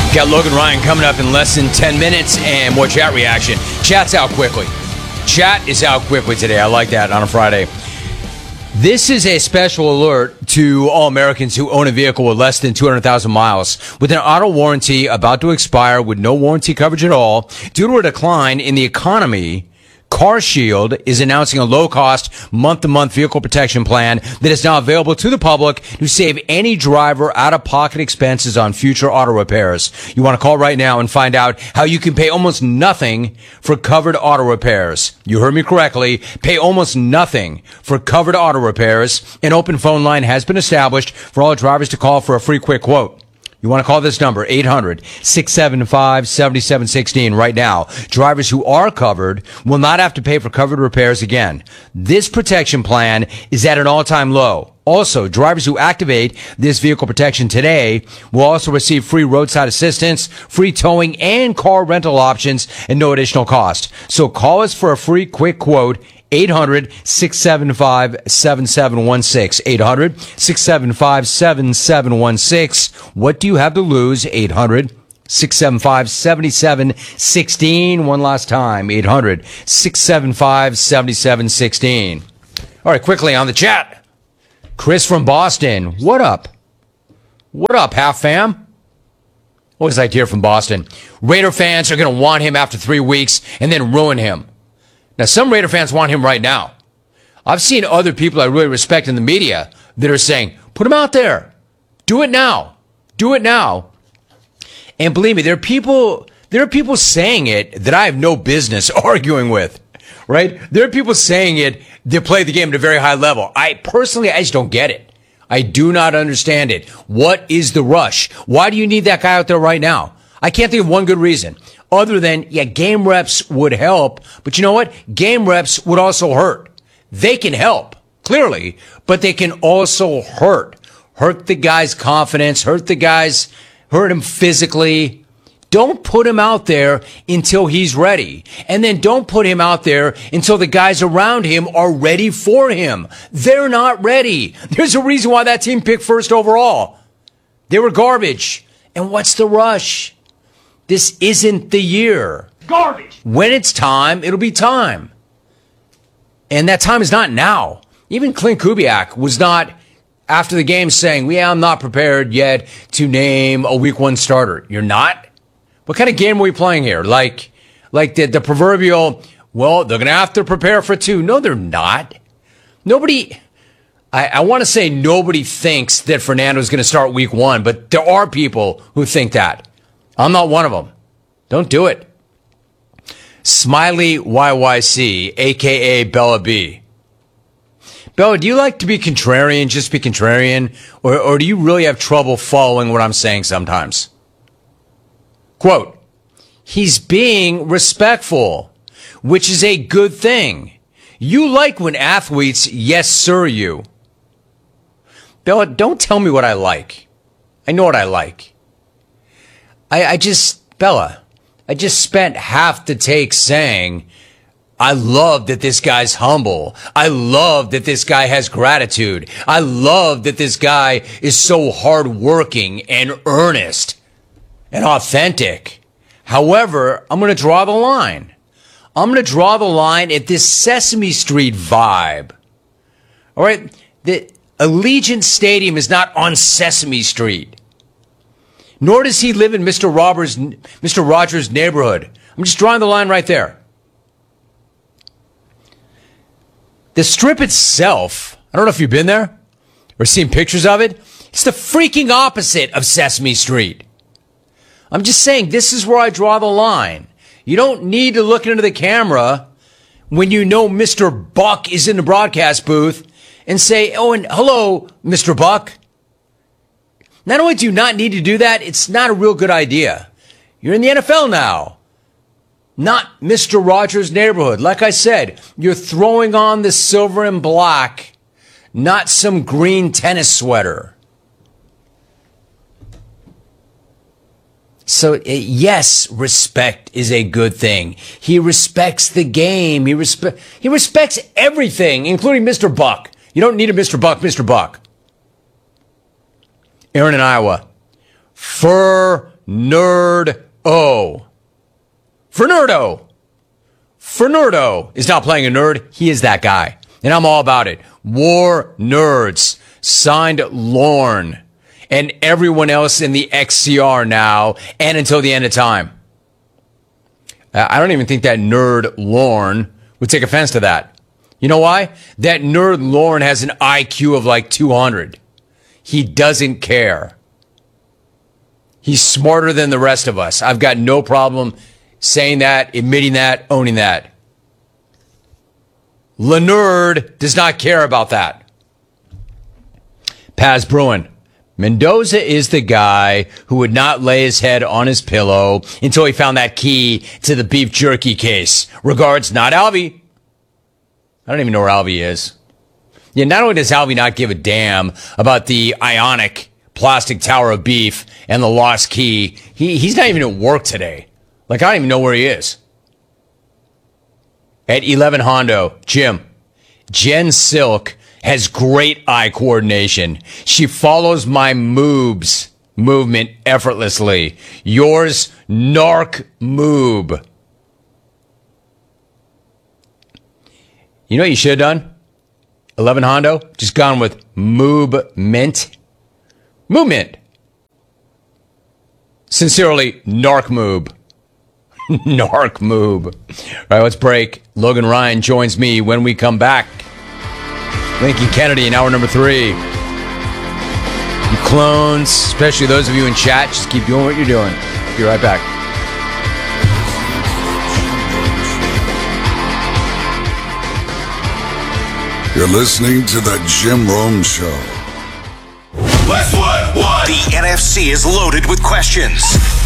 Got Logan Ryan coming up in less than 10 minutes and more chat reaction. Chat's out quickly. Chat is out quickly today. I like that on a Friday. This is a special alert to all Americans who own a vehicle with less than 200,000 miles. With an auto warranty about to expire with no warranty coverage at all, due to a decline in the economy, CarShield is announcing a low-cost, month-to-month vehicle protection plan that is now available to the public to save any driver out-of-pocket expenses on future auto repairs. You want to call right now and find out how you can pay almost nothing for covered auto repairs. You heard me correctly. Pay almost nothing for covered auto repairs. An open phone line has been established for all drivers to call for a free quick quote. You want to call this number, 800-675-7716 right now. Drivers who are covered will not have to pay for covered repairs again. This protection plan is at an all-time low. Also, drivers who activate this vehicle protection today will also receive free roadside assistance, free towing, and car rental options at no additional cost. So call us for a free quick quote, 800-675-7716. 800-675-7716. What do you have to lose? 800-675-7716. One last time. 800-675-7716. All right, quickly on the chat. Chris from Boston. What up? What up, half fam? Always like to hear from Boston. Raider fans are going to want him after 3 weeks and then ruin him. Now, some Raider fans want him right now. I've seen other people I really respect in the media that are saying, put him out there. Do it now. Do it now. And believe me, there are people saying it that I have no business arguing with, right? There are people saying it that play the game at a very high level. I just don't get it. I do not understand it. What is the rush? Why do you need that guy out there right now? I can't think of one good reason. Other than, game reps would help. But you know what? Game reps would also hurt. They can help, clearly, but they can also hurt. Hurt the guy's confidence, hurt him physically. Don't put him out there until he's ready. And then don't put him out there until the guys around him are ready for him. They're not ready. There's a reason why that team picked first overall. They were garbage. And what's the rush? This isn't the year. Garbage. When it's time, it'll be time. And that time is not now. Even Clint Kubiak was not, after the game, saying, I'm not prepared yet to name a week one starter. You're not? What kind of game are we playing here? Like the proverbial, they're going to have to prepare for two. No, they're not. Nobody, I want to say nobody thinks that Fernando's going to start week one, but there are people who think that. I'm not one of them. Don't do it. Smiley YYC, a.k.a. Bella B. Bella, do you like to be contrarian, just be contrarian, or do you really have trouble following what I'm saying sometimes? Quote, he's being respectful, which is a good thing. You like when athletes yes sir you. Bella, don't tell me what I like. I know what I like. Bella, I just spent half the take saying, I love that this guy's humble. I love that this guy has gratitude. I love that this guy is so hardworking and earnest and authentic. However, I'm going to draw the line. I'm going to draw the line at this Sesame Street vibe. All right? The Allegiant Stadium is not on Sesame Street. Nor does he live in Mr. Rogers' neighborhood. I'm just drawing the line right there. The Strip itself, I don't know if you've been there or seen pictures of it. It's the freaking opposite of Sesame Street. I'm just saying, this is where I draw the line. You don't need to look into the camera when you know Mr. Buck is in the broadcast booth and say, and hello, Mr. Buck. Not only do you not need to do that, it's not a real good idea. You're in the NFL now, not Mr. Rogers' neighborhood. Like I said, you're throwing on the silver and black, not some green tennis sweater. So, yes, respect is a good thing. He respects the game. He respects everything, including Mr. Buck. You don't need a Mr. Buck, Mr. Buck. Aaron in Iowa. Nerd-O. Fernando is not playing a nerd. He is that guy. And I'm all about it. War Nerds. Signed Lorne. And everyone else in the XCR now and until the end of time. I don't even think that nerd Lorne would take offense to that. You know why? That nerd Lorne has an IQ of like 200. He doesn't care. He's smarter than the rest of us. I've got no problem saying that, admitting that, owning that. Leonard does not care about that. Paz Bruin. Mendoza is the guy who would not lay his head on his pillow until he found that key to the beef jerky case. Regards, not Alvy. I don't even know where Alvy is. Yeah, not only does Alvy not give a damn about the Ionic plastic tower of beef and the lost key, he's not even at work today. Like, I don't even know where he is. At 11 Hondo, Jim, Jen Silk has great eye coordination. She follows my moves movement effortlessly. Yours, Narc Moob. You know what you should have done? 11 Hondo, just gone with Moob Mint. Movement. Sincerely, Narc Moob. Narc Moob. All right, let's break. Logan Ryan joins me when we come back. Lincoln Kennedy in hour number 3. You clones, especially those of you in chat, just keep doing what you're doing. Be right back. You're listening to The Jim Rome Show. What? The NFC is loaded with questions.